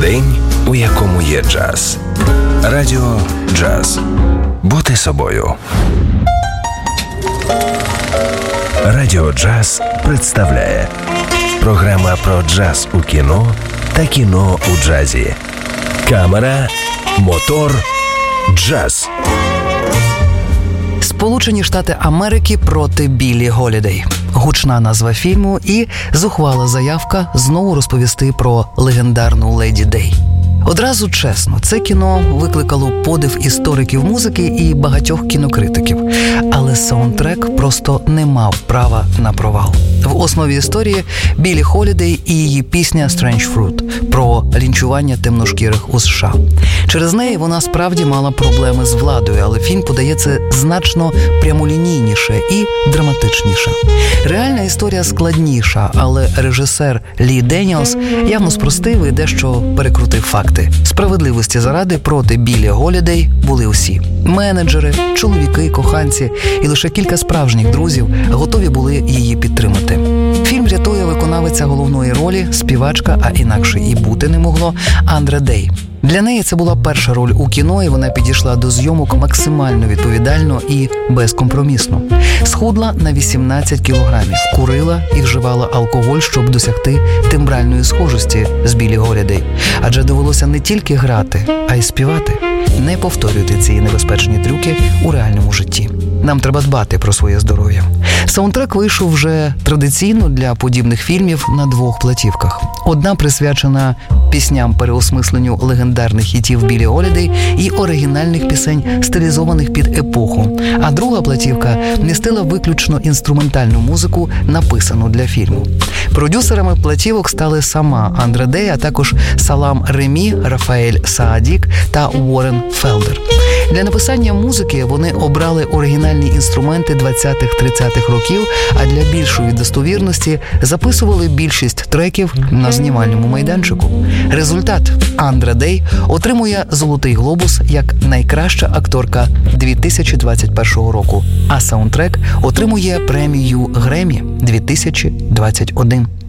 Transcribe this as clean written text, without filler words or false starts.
День, у якому є джаз. Радіо Джаз. Бути собою. Радіо Джаз представляє програма про джаз у кіно та кіно у джазі. Камера, мотор, джаз. Сполучені Штати Америки проти Біллі Голідей. Гучна назва фільму і зухвала заявка знову розповісти про легендарну Леді Дей. Одразу чесно, це кіно викликало подив істориків музики і багатьох кінокритиків. Але саундтрек просто не мав права на провал. В основі історії Біллі Голідей і її пісня «Strange Fruit» про лінчування темношкірих у США. Через неї вона справді мала проблеми з владою, але фільм подає це значно прямолінійніше і драматичніше. Реальна історія складніша, але режисер Лі Деніелс явно спростив і дещо перекрутив факти. Справедливості заради проти Біллі Голідей були усі. Менеджери, чоловіки, коханці і лише кілька справжніх друзів готові були її підтримати. Фільм рятує виконавиця головної ролі, співачка, а інакше і бути не могло, Андре Дей. Для неї це була перша роль у кіно, і вона підійшла до зйомок максимально відповідально і безкомпромісно. Схудла на 18 кілограмів, курила і вживала алкоголь, щоб досягти тембральної схожості з Біллі Голідей. Адже довелося не тільки грати, а й співати. Не повторюйте ці небезпечні трюки у реальному житті. Нам треба дбати про своє здоров'я. Саундтрек вийшов вже традиційно для подібних фільмів на 2 платівках. Одна присвячена пісням переосмисленню легендарних хітів Біллі Голідей і оригінальних пісень, стилізованих під епоху. А друга платівка містила виключно інструментальну музику, написану для фільму. Продюсерами платівок стали сама Андре Дей, а також Салам Ремі, Рафаель Саадік та Уоррен Фелдер. Для написання музики вони обрали оригінальні інструменти 20-30-х років, а для більшої достовірності записували більшість треків на знімальному майданчику. Результат – Андре Дей отримує «Золотий глобус» як найкраща акторка 2021 року, а саундтрек отримує премію Греммі 2021.